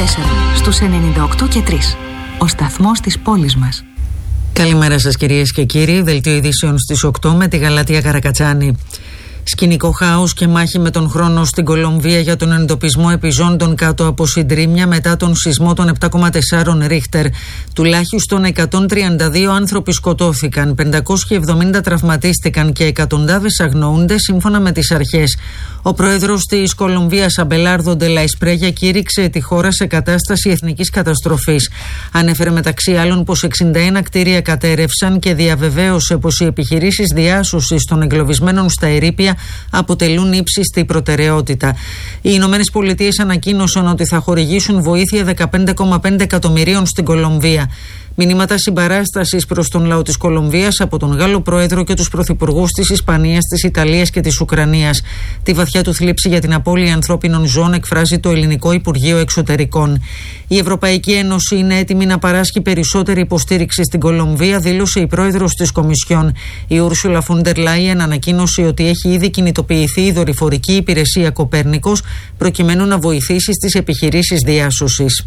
στους 98 και 3. Ο σταθμός της πόλης μας. Καλημέρα σας κυρίες και κύριοι. Δελτίο ειδήσεων στις 8 με τη Γαλατεία Καρακατσάνη. Σκηνικό χάος και μάχη με τον χρόνο στην Κολομβία για τον εντοπισμό επιζώντων κάτω από συντρίμμια μετά τον σεισμό των 7,4 Ρίχτερ. Τουλάχιστον 132 άνθρωποι σκοτώθηκαν, 570 τραυματίστηκαν και εκατοντάδες αγνοούνται σύμφωνα με τις αρχές. Ο πρόεδρος της Κολομβίας, Αμπελάρδο ντε λα Εσπρέγια, κήρυξε τη χώρα σε κατάσταση εθνικής καταστροφής. Ανέφερε μεταξύ άλλων πως 61 κτίρια κατέρευσαν και διαβεβαίωσε πως οι επιχειρήσεις διάσωσης των εγκλωβισμένων στα ερείπια αποτελούν ύψιστη προτεραιότητα. Οι Ηνωμένες Πολιτείες ανακοίνωσαν ότι θα χορηγήσουν βοήθεια 15,5 εκατομμυρίων στην Κολομβία. Μηνύματα συμπαράστασης προς τον λαό της Κολομβίας από τον Γάλλο Πρόεδρο και τους πρωθυπουργούς της Ισπανίας, της Ιταλίας και της Ουκρανίας. Τη βαθιά του θλίψη για την απώλεια ανθρώπινων ζώων εκφράζει το Ελληνικό Υπουργείο Εξωτερικών. Η Ευρωπαϊκή Ένωση είναι έτοιμη να παράσχει περισσότερη υποστήριξη στην Κολομβία, δήλωσε η πρόεδρος της Κομισιόν. Η Ούρσουλα φον ντερ Λάιεν ανακοίνωσε ότι έχει ήδη κινητοποιηθεί η δορυφορική υπηρεσία Κοπέρνικος προκειμένου να βοηθήσει στις επιχειρήσεις διάσωσης.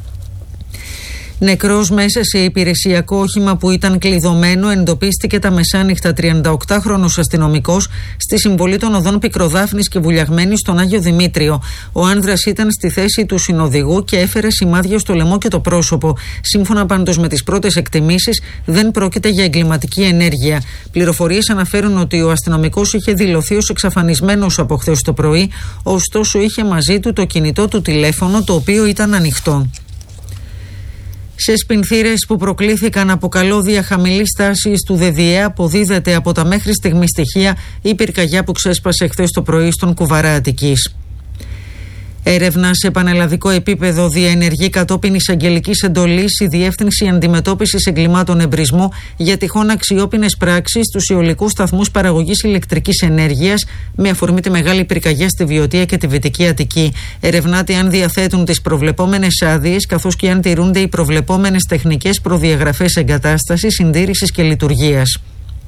Νεκρός μέσα σε υπηρεσιακό όχημα που ήταν κλειδωμένο εντοπίστηκε τα μεσάνυχτα 38χρονος αστυνομικός στη συμβολή των οδών Πικροδάφνης και Βουλιαγμένης στον Άγιο Δημήτριο. Ο άνδρας ήταν στη θέση του συνοδηγού και έφερε σημάδια στο λαιμό και το πρόσωπο. Σύμφωνα πάντως με τις πρώτες εκτιμήσεις, δεν πρόκειται για εγκληματική ενέργεια. Πληροφορίες αναφέρουν ότι ο αστυνομικός είχε δηλωθεί ως εξαφανισμένος από χθες το πρωί, ωστόσο είχε μαζί του το κινητό του τηλέφωνο, το οποίο ήταν ανοιχτό. Σε σπινθήρες που προκλήθηκαν από καλώδια χαμηλής τάσης του ΔΔΕ αποδίδεται από τα μέχρι στιγμή στοιχεία η πυρκαγιά που ξέσπασε χθες το πρωί στον Κουβαρά Αττικής. Έρευνα σε πανελλαδικό επίπεδο διενεργεί κατόπιν εισαγγελικής εντολής η Διεύθυνση Αντιμετώπισης Εγκλημάτων Εμπρισμού για τυχόν αξιόπινες πράξεις στους αιωλικούς σταθμούς παραγωγής ηλεκτρικής ενέργειας με αφορμή τη μεγάλη πυρκαγιά στη Βιωτία και τη Βυτική Αττική. Ερευνάται αν διαθέτουν τις προβλεπόμενες άδειες καθώς και αν τηρούνται οι προβλεπόμενες τεχνικές προδιαγραφές εγκατάστασης, συντήρησης και λειτουργίας.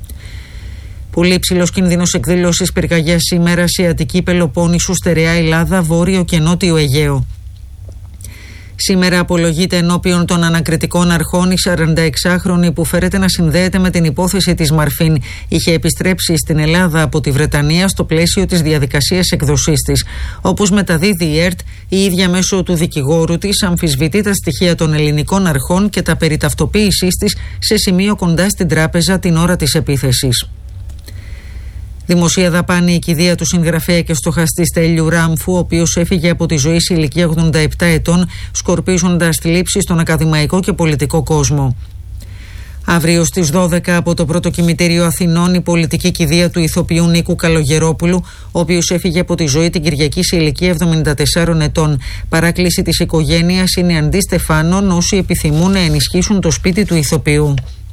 Πολύ υψηλός κίνδυνος εκδήλωσης πυρκαγιάς σήμερα σε Αττική, Πελοπόννησο, Στερεά Ελλάδα, Βόρειο και Νότιο Αιγαίο. Σήμερα απολογείται ενώπιον των ανακριτικών αρχών η 46χρονη που φέρεται να συνδέεται με την υπόθεση της Μαρφίν. Είχε επιστρέψει στην Ελλάδα από τη Βρετανία στο πλαίσιο της διαδικασίας εκδοσής της. Όπως μεταδίδει η ΕΡΤ, η ίδια μέσω του δικηγόρου της αμφισβητεί τα στοιχεία των ελληνικών αρχών και τα περί ταυτοποίησής της σε σημείο κοντά στην τράπεζα την ώρα της επίθεσης. Δημοσία δαπάνη η κηδεία του συγγραφέα και στοχαστή Στέλιου Ράμφου, ο οποίος έφυγε από τη ζωή σε ηλικία 87 ετών, σκορπίζοντας θλίψη στον ακαδημαϊκό και πολιτικό κόσμο. Αύριο στις 12 από το Πρώτο Κημητήριο Αθηνών η πολιτική κηδεία του ηθοποιού Νίκου Καλογερόπουλου, ο οποίος έφυγε από τη ζωή την Κυριακή σε ηλικία 74 ετών. Παράκληση της οικογένειας είναι αντί στεφάνων όσοι επιθυμούν να ενισχύσουν το σπίτι του ηθοποιού.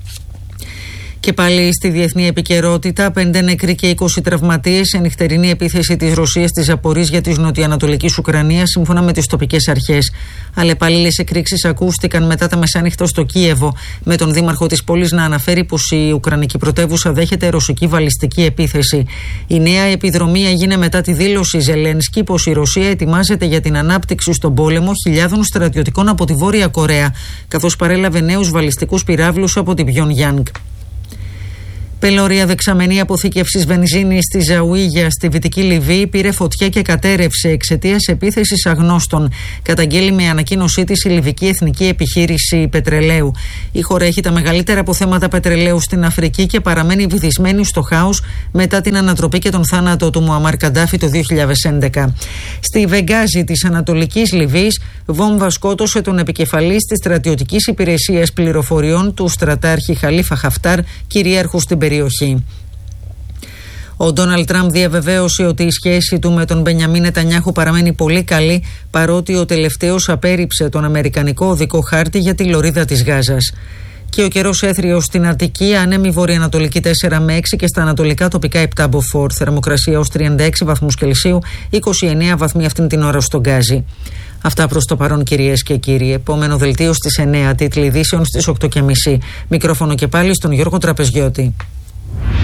Και πάλι στη διεθνή επικαιρότητα, 5 νεκροί και 20 τραυματίες σε νυχτερινή επίθεση της Ρωσίας στη Ζαπορίζια της νοτιοανατολικής Ουκρανίας, σύμφωνα με τις τοπικές αρχές. Αλλεπάλληλες εκρήξεις ακούστηκαν μετά τα μεσάνυχτα στο Κίεβο, με τον δήμαρχο της πόλης να αναφέρει πως η ουκρανική πρωτεύουσα δέχεται ρωσική βαλιστική επίθεση. Η νέα επιδρομή έγινε μετά τη δήλωση Ζελένσκι πως η Ρωσία ετοιμάζεται για την ανάπτυξη στον πόλεμο χιλιάδων στρατιωτικών από τη Βόρεια Κορέα, καθώς παρέλαβε νέους βαλιστικούς πυράβλους από την Πιονγκιάνγκ. Πελώρια δεξαμενή αποθήκευσης βενζίνης στη Ζαουίγια στη Δυτική Λιβύη πήρε φωτιά και κατέρευσε εξαιτίας επίθεσης αγνώστων. Καταγγέλει με ανακοίνωσή της η Λιβική Εθνική Επιχείρηση Πετρελαίου. Η χώρα έχει τα μεγαλύτερα αποθέματα πετρελαίου στην Αφρική και παραμένει βυθισμένη στο χάος μετά την ανατροπή και τον θάνατο του Μουαμάρ Καντάφη το 2011. Στη Βεγγάζη της Ανατολικής Λιβύης, βόμβα σκότωσε τον επικεφαλής της στρατιωτικής υπηρεσίας πληροφοριών του στρατάρχη Χαλίφα Χαφτάρ, κυρίαρχου στην περιοχή. Ο Ντόναλντ Τραμπ διαβεβαίωσε ότι η σχέση του με τον Μπενιαμίν Νετανιάχου παραμένει πολύ καλή, παρότι ο τελευταίος απέρριψε τον αμερικανικό οδικό χάρτη για τη λωρίδα της Γάζας. Και ο καιρός έθριος στην Αττική, άνεμη βορειοανατολική 4 με 6 και στα ανατολικά τοπικά 7 μποφόρ. Θερμοκρασία ως 36 βαθμούς Κελσίου, 29 βαθμοί αυτήν την ώρα στον Γκάζι. Αυτά προς το παρόν, κυρίες και κύριοι. Επόμενο δελτίο στις 9, τίτλοι ειδήσεων στις 8.30. Μικρόφωνο και πάλι στον Γιώργο Τραπεζιώτη.